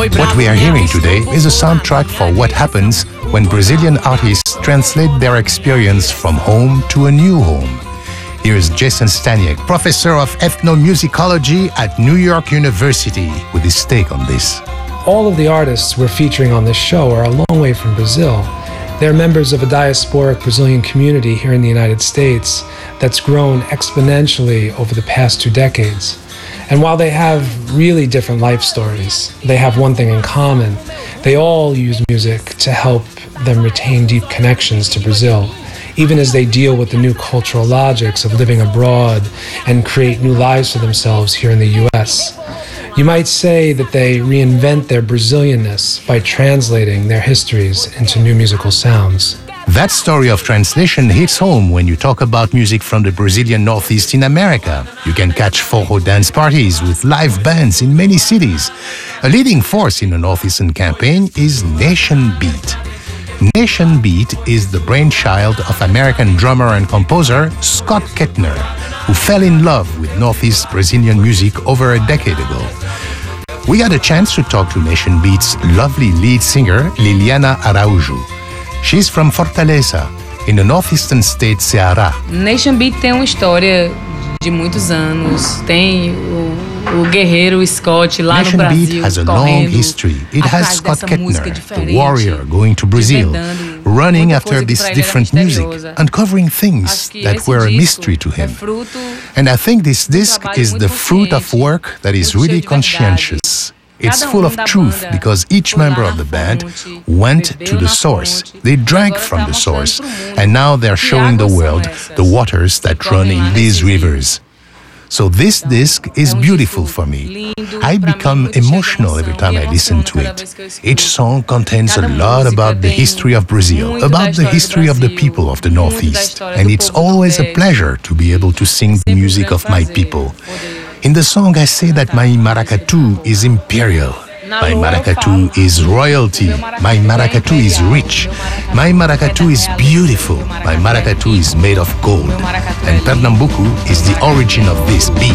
What we are hearing today is a soundtrack for what happens when Brazilian artists translate their experience from home to a new home. Here's Jason Staniek, professor of ethnomusicology at New York University, with his take on this. All of the artists we're featuring on this show are a long way from Brazil. They're members of a diasporic Brazilian community here in the United States that's grown exponentially over the past 2 decades. And while they have really different life stories, they have one thing in common. They all use music to help them retain deep connections to Brazil, even as they deal with the new cultural logics of living abroad and create new lives for themselves here in the US. You might say that they reinvent their Brazilianness by translating their histories into new musical sounds. That story of translation hits home when you talk about music from the Brazilian Northeast in America. You can catch forró dance parties with live bands in many cities. A leading force in the Northeastern campaign is Nation Beat. Nation Beat is the brainchild of American drummer and composer Scott Kettner, who fell in love with Northeast Brazilian music over a decade ago. We had a chance to talk to Nation Beat's lovely lead singer, Liliana Araújo. She's from Fortaleza, in the northeastern state Ceará. Nation Beat tem uma história de muitos anos. Tem o guerreiro Scott lá no Brasil. Nation Beat has a long history. It has Scott Kettner, the warrior, going to Brazil, running after this different music, uncovering things that were a mystery to him. And I think this disc is the fruit of work that is really conscientious. It's full of truth because each member of the band went to the source. They drank from the source, and now they're showing the world the waters that run in these rivers. So this disc is beautiful for me. I become emotional every time I listen to it. Each song contains a lot about the history of Brazil, about the history of the people of the Northeast, and it's always a pleasure to be able to sing the music of my people. In the song, I say that my maracatu is imperial. My maracatu is royalty. My maracatu is rich. My maracatu is beautiful. My maracatu is made of gold. And Pernambuco is the origin of this beat.